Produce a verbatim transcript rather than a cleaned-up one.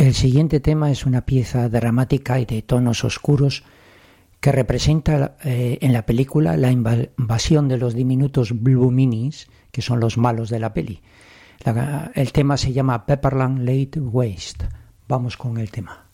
El siguiente tema es una pieza dramática y de tonos oscuros que representa eh, en la película la invasión de los diminutos Blue Minis, que son los malos de la peli. La, el tema se llama Pepperland Laid Waste. Vamos con el tema.